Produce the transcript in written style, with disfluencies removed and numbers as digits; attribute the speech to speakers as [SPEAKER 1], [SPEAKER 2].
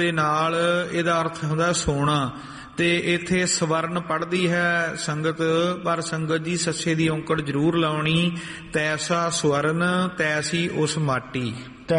[SPEAKER 1] ਦੇ ਨਾਲ ਇਹਦਾ ਅਰਥ ਹੁੰਦਾ ਸੋਨਾ। ਤੇ ਇੱਥੇ ਸਵਰਨ ਪੜ੍ਹਦੀ ਹੈ ਸੰਗਤ, ਪਰ ਸੰਗਤ ਜੀ ਸੱਸੇ ਦੀ ਔਂਕੜ ਜ਼ਰੂਰ ਲਾਉਣੀ। ਤੈਸਾ ਸਵਰਨ ਤੈਸੀ ਉਸ ਮਾਟੀ।